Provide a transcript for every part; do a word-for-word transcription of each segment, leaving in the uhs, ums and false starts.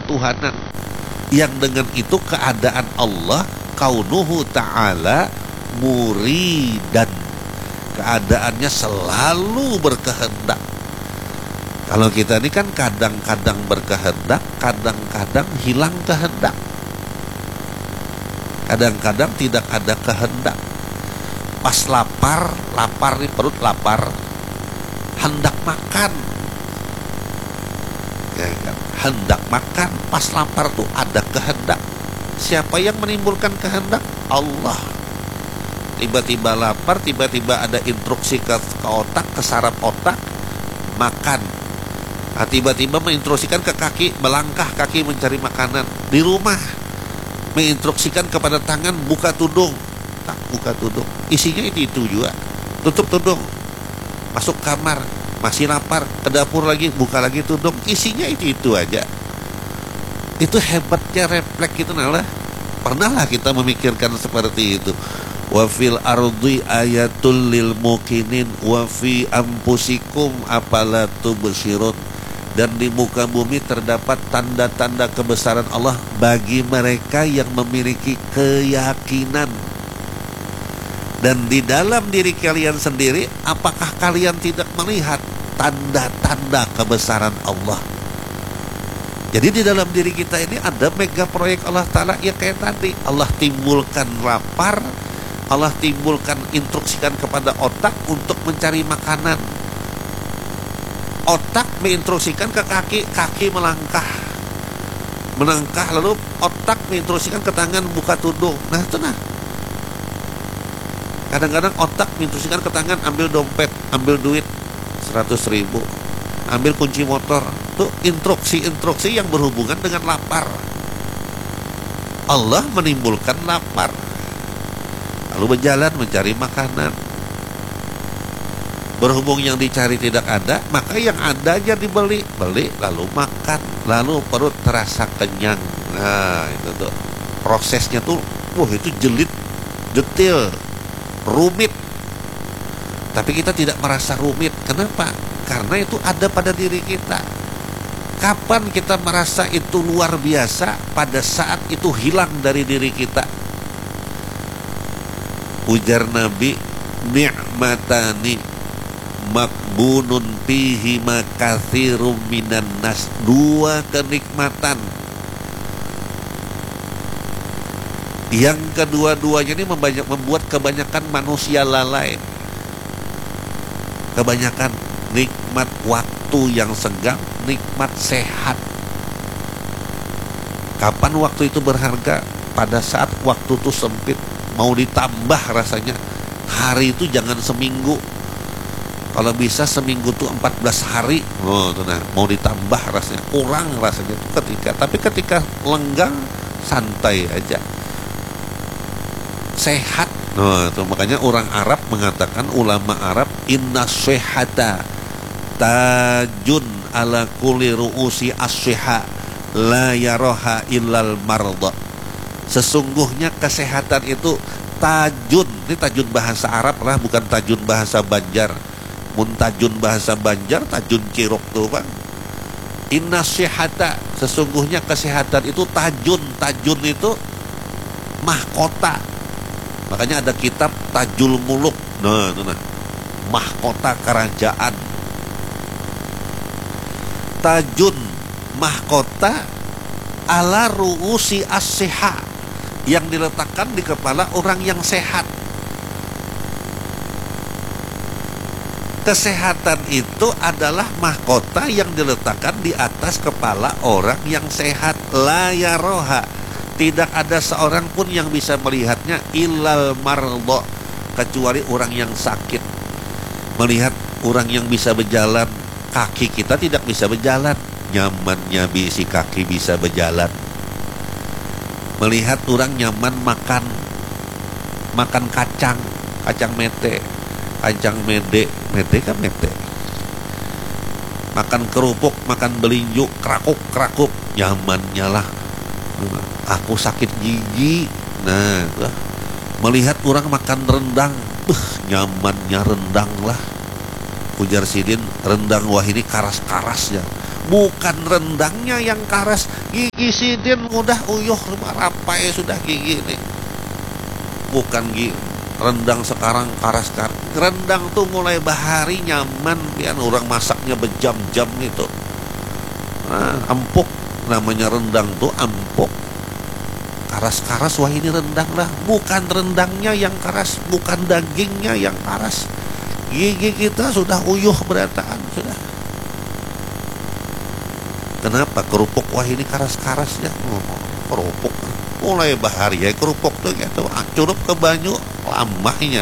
ketuhanan, yang dengan itu keadaan Allah kaunuhu ta'ala muridan, keadaannya selalu berkehendak. Kalau kita ini kan kadang-kadang berkehendak, kadang-kadang hilang kehendak, kadang-kadang tidak ada kehendak. Pas lapar, lapar nih, perut lapar, hendak makan, ya kan? Hendak makan, pas lapar tuh ada kehendak. Siapa yang menimbulkan kehendak? Allah. Tiba-tiba lapar, tiba-tiba ada instruksi ke, ke otak, ke saraf otak, makan. Nah, tiba-tiba menginstruksikan ke kaki, melangkah kaki mencari makanan. Di rumah menginstruksikan kepada tangan, buka tudung, tak buka tudung. Isinya itu, itu juga. Tutup tudung, masuk kamar, masih lapar, ke dapur lagi, buka lagi tudung. Isinya itu itu aja. Itu hebatnya refleks itu. Nah, pernahlah kita memikirkan seperti itu. Wa fil ardi ayatul lil mukinin wa fi anfusikum afala tubsirun. Dan di muka bumi terdapat tanda-tanda kebesaran Allah bagi mereka yang memiliki keyakinan. Dan di dalam diri kalian sendiri, apakah kalian tidak melihat tanda-tanda kebesaran Allah? Jadi di dalam diri kita ini ada mega proyek Allah Ta'ala yang kayak tadi. Allah timbulkan lapar, Allah timbulkan, instruksikan kepada otak untuk mencari makanan. Otak menginstruksikan ke kaki, kaki melangkah, melangkah, lalu otak menginstruksikan ke tangan, buka tudung. Nah itu nah. Kadang-kadang otak menginstruksikan ke tangan, ambil dompet, ambil duit seratus ribu, ambil kunci motor. Itu instruksi-instruksi yang berhubungan dengan lapar. Allah menimbulkan lapar, lalu berjalan mencari makanan. Berhubung yang dicari tidak ada, maka yang ada aja dibeli, beli lalu makan, lalu perut terasa kenyang. Nah itu tuh prosesnya tuh, wah itu jelit, detail, rumit. Tapi kita tidak merasa rumit. Kenapa? Karena itu ada pada diri kita. Kapan kita merasa itu luar biasa? Pada saat itu hilang dari diri kita. Ujar Nabi, ni'matani makbunun fihi makatsirum minan nas. Dua kenikmatan yang kedua-duanya ini membuat kebanyakan manusia lalai. Kebanyakan nikmat waktu yang senggang, nikmat sehat. Kapan waktu itu berharga? Pada saat waktu itu sempit, mau ditambah rasanya. Hari itu jangan seminggu. Kalau bisa seminggu tuh empat belas hari. Oh, tuh nah, mau ditambah rasanya, kurang rasanya tuh ketika. Tapi ketika lenggang, santai aja, sehat. Nah, itu makanya orang Arab mengatakan, ulama Arab, inna syihata tajun ala kulli ru'usi as-syiha la yaroha illal marda. Sesungguhnya kesehatan itu tajun. Ini tajun bahasa Arab lah, bukan tajun bahasa Banjar. Muntajun bahasa Banjar, tajun Cirok tuh bang. Inna syihata, sesungguhnya kesehatan itu tajun. Tajun itu mahkota. Makanya ada kitab Tajul Muluk. Nah, itu nah, mahkota kerajaan. Tajun, mahkota ala ru'usi as-siha, yang diletakkan di kepala orang yang sehat. Kesehatan itu adalah mahkota yang diletakkan di atas kepala orang yang sehat. La yaroha, tidak ada seorang pun yang bisa melihatnya illal mardo, kecuali orang yang sakit. Melihat orang yang bisa berjalan, kaki kita tidak bisa berjalan. Nyamannya si kaki bisa berjalan. Melihat orang nyaman makan, makan kacang, kacang mete, kacang mede, mede kan mete. Makan kerupuk, makan belinju, krakuk-krakuk, nyamannya lah. Aku sakit gigi. Nah, melihat orang makan rendang, beuh, nyamannya rendang lah. Ujar Sidin, rendang wah ini karas-karasnya. bukan rendangnya yang karas. Gigi sidin udah uyuh rapai sudah gigi nih, bukan gigi. Rendang sekarang karas karas. Rendang tuh mulai bahari nyaman, pian orang masaknya berjam-jam gitu. Nah, empuk namanya rendang tuh empuk. Karas-karas, wah ini rendang lah. Bukan rendangnya yang karas, bukan dagingnya yang karas. Gigi kita sudah uyuh berataan sudah. Kenapa kerupuk? Wah ini karas-karas ya. Oh, kerupuk mulai bahari ya kerupuk tuh gitu. Curup ke banyu lamahnya.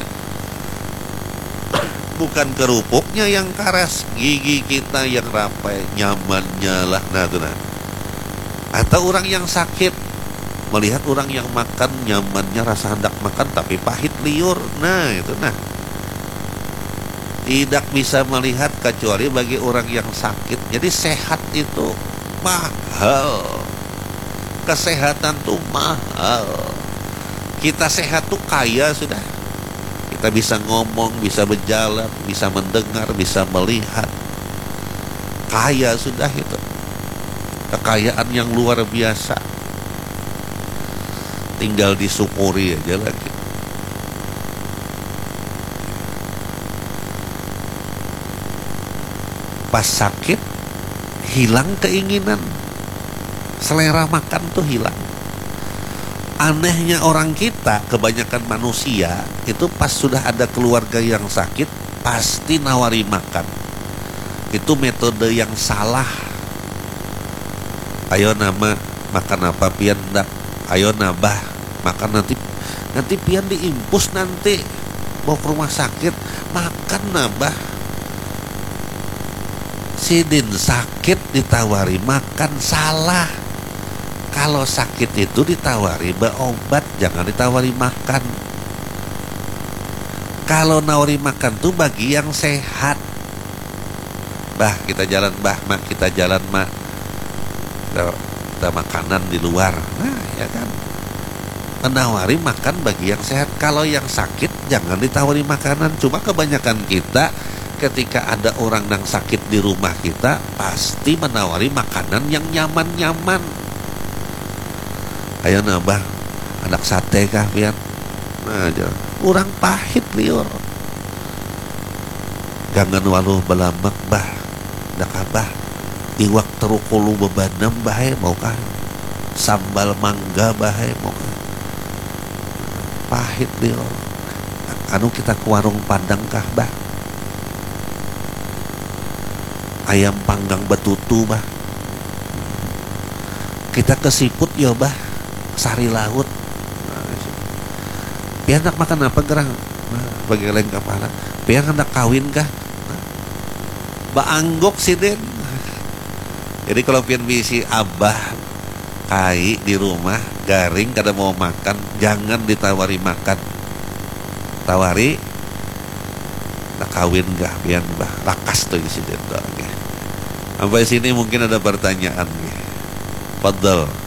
Bukan kerupuknya yang karas, gigi kita yang rapai, nyamannya lah. Nah tuh nah. Atau orang yang sakit melihat orang yang makan nyamannya, rasa hendak makan tapi pahit liur. Nah itu nah, tidak bisa melihat kecuali bagi orang yang sakit. Jadi sehat itu mahal, kesehatan tuh mahal. Kita sehat tuh kaya sudah. Kita bisa ngomong, bisa berjalan, bisa mendengar, bisa melihat. Kaya sudah itu. Kekayaan yang luar biasa. Tinggal disyukuri aja lagi. Pas sakit hilang keinginan, selera makan tuh hilang. Anehnya orang kita, kebanyakan manusia itu pas sudah ada keluarga yang sakit pasti nawari makan. Itu metode yang salah. Ayo nama makan apa pian dak, ayo nambah makan nanti nanti pian diimpus nanti bawa ke rumah sakit, makan nambah. Sidin sakit ditawari makan, salah. Kalau sakit itu ditawari berobat, jangan ditawari makan. Kalau nawari makan tuh bagi yang sehat. Bah kita jalan bah, mak kita jalan mak, kita, kita makanan di luar. Nah ya kan, menawari makan bagi yang sehat. Kalau yang sakit jangan ditawari makanan. Cuma kebanyakan kita ketika ada orang yang sakit di rumah kita pasti menawari makanan yang nyaman-nyaman. Ayo nambah anak sate kah pian? Nah aja kurang pahit liur. Jangan waluh belamak bah, dak abah iwak terukulu bebanam bahe mau kah? Sambal mangga bahe mau kah? Pahit liur. Anu kita ke warung Padang kah bah? Ayam panggang betutu bah. Kita ke siput ya bah, sari laut. Pian hendak makan apa gerang? Nah, bagi lain kepala. Pian hendak kawin kah? Nah, baanggok siden. Jadi kalau pian bisi abah kai di rumah garing kada mau makan, jangan ditawari makan. Tawari nak kawin gak pian bah, lakas tuh siden tuh. Sampai sini mungkin ada pertanyaan. Fadhal.